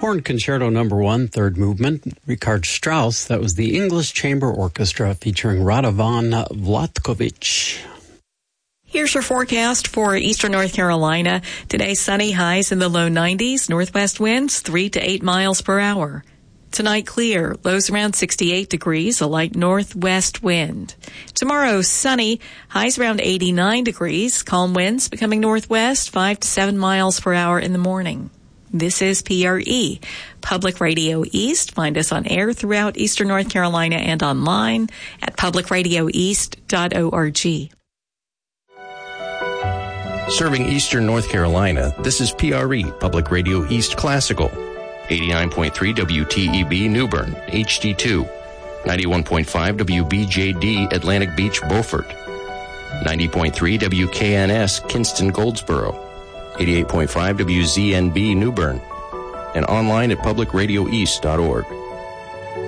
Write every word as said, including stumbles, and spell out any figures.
Horn Concerto Number One, third movement, Richard Strauss. That was the English Chamber Orchestra featuring Radovan Vlatkovich. Here's your forecast for eastern North Carolina. Today, sunny, highs in the low nineties, northwest winds three to eight miles per hour. Tonight, clear, lows around sixty-eight degrees, a light northwest wind. Tomorrow, sunny, highs around eighty-nine degrees, calm winds becoming northwest, five to seven miles per hour in the morning. This is P R E, Public Radio East. Find us on air throughout eastern North Carolina and online at public radio east dot org. Serving eastern North Carolina, this is P R E, Public Radio East Classical. eighty-nine point three W T E B New Bern, H D two. ninety-one point five W B J D Atlantic Beach, Beaufort. ninety point three W K N S Kinston, Goldsboro. eighty-eight point five W Z N B New Bern. And online at public radio east dot org.